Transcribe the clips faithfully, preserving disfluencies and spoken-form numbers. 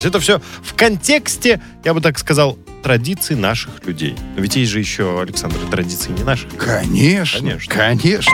Это все в контексте, я бы так сказал, традиций наших людей. Но ведь есть же еще, Александр, традиции не наших. Конечно, конечно. конечно.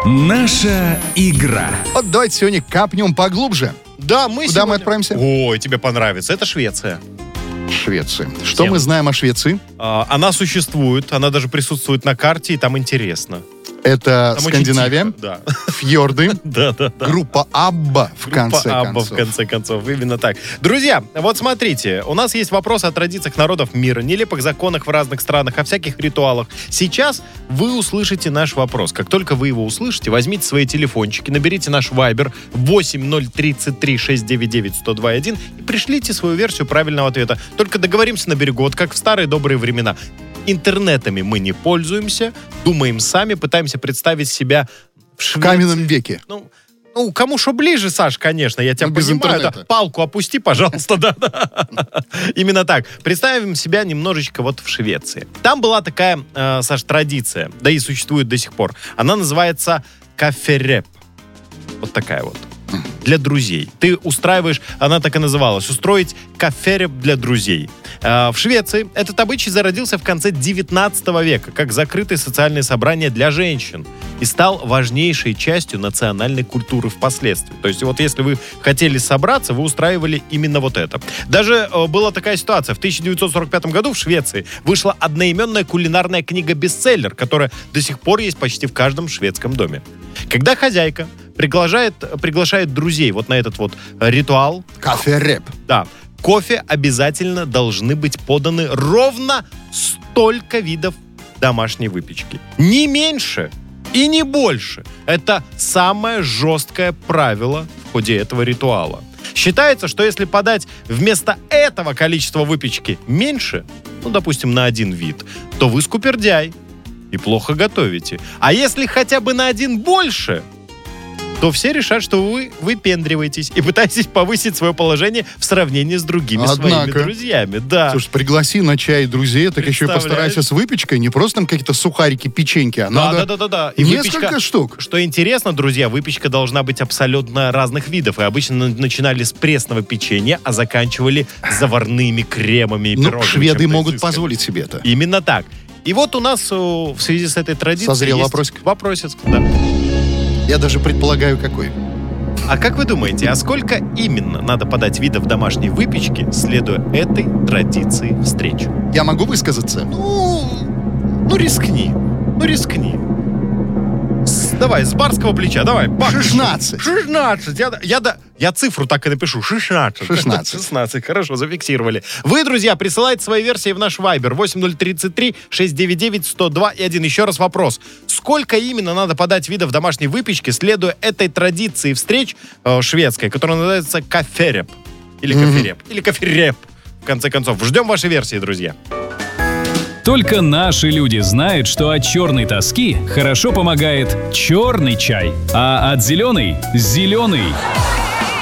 Наша игра. Вот давайте сегодня капнем поглубже. Да, мы Куда сегодня... мы отправимся? Ой, тебе понравится. Это Швеция. Швеция. Что Тема. мы знаем о Швеции? А, она существует, она даже присутствует на карте, и там интересно. Это Там Скандинавия, очень тихо, да. фьорды, Да, да, да. группа Абба, в конце Группа Абба, концов. в конце концов. Именно так. Друзья, вот смотрите, у нас есть вопрос о традициях народов мира, нелепых законах в разных странах, о всяких ритуалах. Сейчас вы услышите наш вопрос. Как только вы его услышите, возьмите свои телефончики, наберите наш Viber восемь ноль тридцать три шестьсот девяносто девять сто два один и пришлите свою версию правильного ответа. Только договоримся на берегу, вот как в старые добрые времена. Интернетами мы не пользуемся, думаем сами, пытаемся представить себя в Швеции. В каменном веке. Ну, ну, кому что ближе, Саш, конечно, я тебя Ну, без понимаю. интернета. Да, палку опусти, пожалуйста, да, да. Именно так. Представим себя немножечко вот в Швеции. Там была такая, э, Саш, традиция, да и существует до сих пор. Она называется кафереп. Вот такая вот. Для друзей. Ты устраиваешь, она так и называлась, устроить кафереп для друзей. Э, в Швеции этот обычай зародился в конце девятнадцатого века, как закрытые социальные собрания для женщин, и стал важнейшей частью национальной культуры впоследствии. То есть вот если вы хотели собраться, вы устраивали именно вот это. Даже э, была такая ситуация. В тысяча девятьсот сорок пятом году в Швеции вышла одноименная кулинарная книга-бестселлер, которая до сих пор есть почти в каждом шведском доме. Когда хозяйка приглашает, приглашает друзей вот на этот вот ритуал. Кафереп. Да. Кофе обязательно должны быть поданы ровно столько видов домашней выпечки. Не меньше и не больше. Это самое жесткое правило в ходе этого ритуала. Считается, что если подать вместо этого количества выпечки меньше, ну, допустим, на один вид, то вы скупердяй и плохо готовите. А если хотя бы на один больше, то все решат, что вы выпендриваетесь и пытаетесь повысить свое положение в сравнении с другими Однако, своими друзьями. Да. Слушай, пригласи на чай друзей, так еще и постарайся с выпечкой, не просто там какие-то сухарики, печеньки, а Да, надо да, да, да, да. И несколько выпечка, штук. Что интересно, друзья, выпечка должна быть абсолютно разных видов. И обычно начинали с пресного печенья, а заканчивали заварными кремами и Ну, пирожными. шведы чем-то могут изысканным. позволить себе это. Именно так. И вот у нас о, в связи с этой традицией Созрел есть вопросик. Вопросец, да. Я даже предполагаю, какой. А как вы думаете, а сколько именно надо подать видов домашней выпечки, следуя этой традиции встреч? Я могу высказаться? Ну, ну рискни, ну рискни. С- давай, с барского плеча, давай. бах. шестнадцать. шестнадцать. Я, я, да- я цифру так и напишу. шестнадцать. шестнадцать. шестнадцать. Хорошо, зафиксировали. Вы, друзья, присылайте свои версии в наш Viber восемь ноль тридцать три шестьсот девяносто девять сто два и один. Еще раз вопрос. Сколько именно надо подать видов домашней выпечки, следуя этой традиции встреч э, шведской, которая называется кафереп? Или кафереп? Или кафереп, в конце концов. Ждем ваши версии, друзья. Только наши люди знают, что от черной тоски хорошо помогает черный чай, а от зеленой — зеленый.